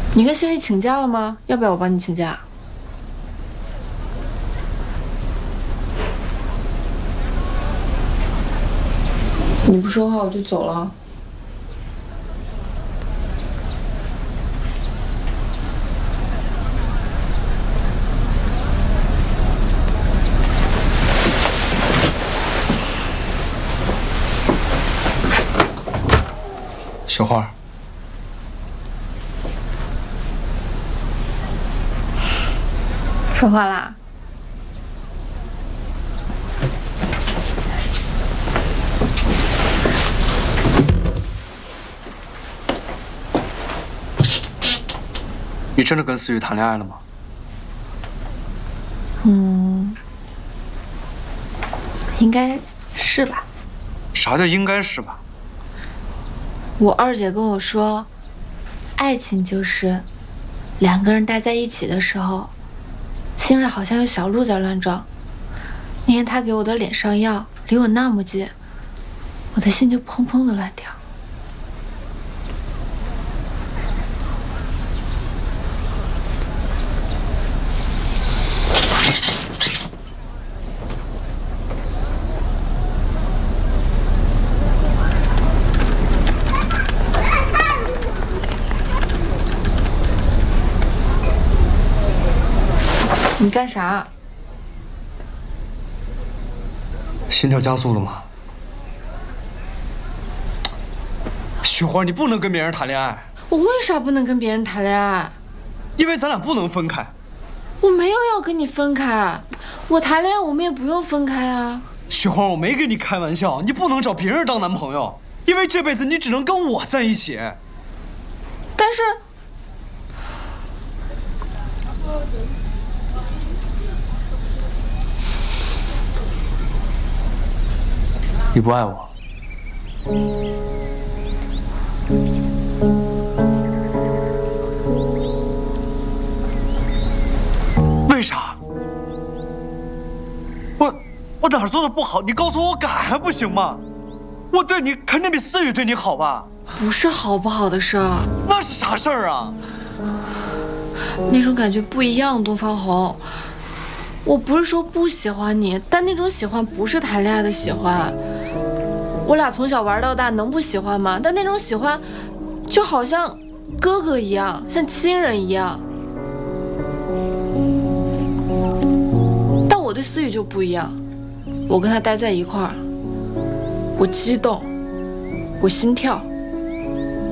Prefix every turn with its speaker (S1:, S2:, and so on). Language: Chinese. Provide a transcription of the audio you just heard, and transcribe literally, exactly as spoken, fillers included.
S1: 你跟心里请假了吗？要不要我帮你请假？你不说话我就走了。
S2: 小花，
S1: 说话啦。
S2: 你真的跟思雨谈恋爱了吗？
S1: 嗯，应该是吧。
S2: 啥叫应该是吧？
S1: 我二姐跟我说，爱情就是两个人待在一起的时候，心里好像有小鹿在乱撞。那天她给我的脸上药，离我那么近，我的心就砰砰的乱跳。你干啥？
S2: 心跳加速了吗？雪花，你不能跟别人谈恋爱。
S1: 我为啥不能跟别人谈恋爱？
S2: 因为咱俩不能分开。
S1: 我没有要跟你分开，我谈恋爱我们也不用分开啊。
S2: 雪花，我没跟你开玩笑，你不能找别人当男朋友，因为这辈子你只能跟我在一起。
S1: 但是。
S2: 你不爱我？为啥？我我哪儿做的不好？你告诉我改还不行吗？我对你肯定比思雨对你好吧？
S1: 不是好不好的事儿。
S2: 那是啥事儿啊？
S1: 那种感觉不一样，东方红。我不是说不喜欢你，但那种喜欢不是谈恋爱的喜欢。我俩从小玩到大，能不喜欢吗？但那种喜欢，就好像哥哥一样，像亲人一样。但我对思雨就不一样，我跟他待在一块儿，我激动，我心跳，